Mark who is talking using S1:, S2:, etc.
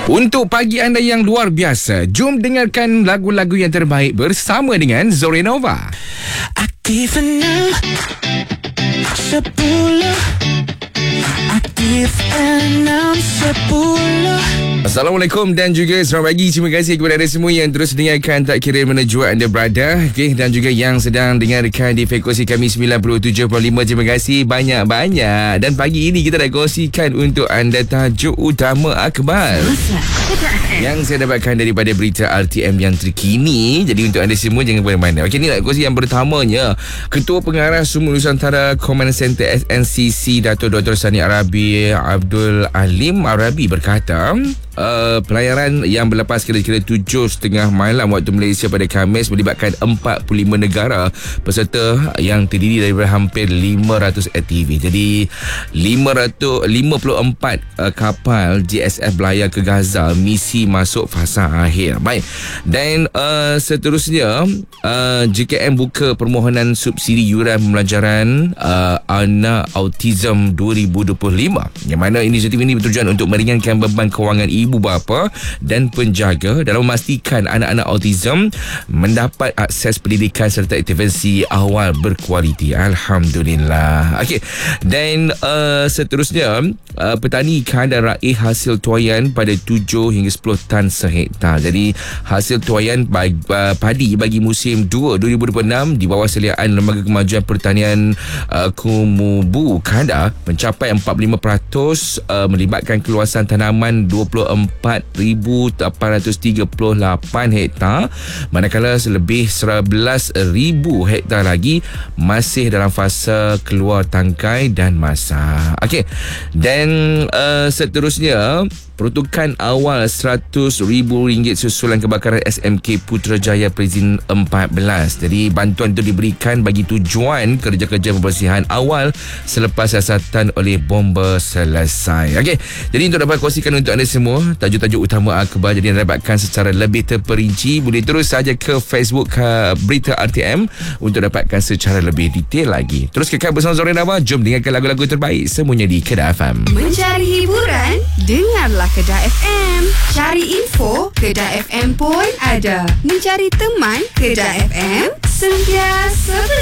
S1: Untuk pagi anda yang luar biasa, jom dengarkan lagu-lagu yang terbaik bersama dengan Zorenova.
S2: Aktif 6 10 Aktif 6 10.
S1: Assalamualaikum dan juga selamat pagi. Terima kasih kepada anda semua yang terus dengarkan tak kira mana jua anda berada, dan juga yang sedang dengarkan di frekuensi kami 97.5. Terima kasih banyak-banyak. Dan pagi ini kita dah kongsikan untuk anda tajuk utama akhbar yang saya dapatkan daripada berita RTM yang terkini. Jadi untuk anda semua jangan mana-mana. Okey, ni lah kongsi yang pertamanya. Ketua Pengarah Semua Nusantara Command Center SNCC Dato' Dr. Sani Arabi Abdul Alim Arabi berkata, pelayaran yang berlepas kira-kira 7.30 malam waktu Malaysia pada Khamis melibatkan 45 negara peserta yang terdiri daripada hampir 500 aktivis. Jadi 554 kapal GSF berlayar ke Gaza, misi masuk fasa akhir. Baik. Dan seterusnya JKM buka permohonan subsidi yuran pembelajaran anak autism 2025, yang mana inisiatif ini bertujuan untuk meringankan beban kewangan ibu bapa dan penjaga dalam memastikan anak-anak autism mendapat akses pendidikan serta intervensi awal berkualiti. Alhamdulillah. Okey. Dan seterusnya petani kadar raih hasil tuaian pada 7 hingga 10 tan sehektar. Jadi hasil tuaian padi bagi musim 2 2026 di bawah seliaan Lembaga Kemajuan Pertanian Kumubu Kadar mencapai 45%, melibatkan keluasan tanaman 24,838 hektar, manakala selebih 11,000 hektar lagi masih dalam fasa keluar tangkai dan masak. Okey. Dan seterusnya peruntukan awal RM100,000 susulan kebakaran SMK Putrajaya Prezin 14. Jadi bantuan itu diberikan bagi tujuan kerja-kerja pembersihan awal selepas siasatan oleh bomba selesai. Okey. Jadi untuk dapat kongsikan untuk anda semua tajuk-tajuk utama akhbar, jadi anda dapatkan secara lebih terperinci, boleh terus saja ke Facebook Berita RTM untuk dapatkan secara lebih detail lagi. Terus kekal bersama Zorenova. Jom dengarkan lagu-lagu terbaik semuanya di Kedah FM.
S3: Mencari hiburan? Dengarlah Kedah FM. Cari info? Kedah FM pun ada. Mencari teman? Kedah FM sentiasa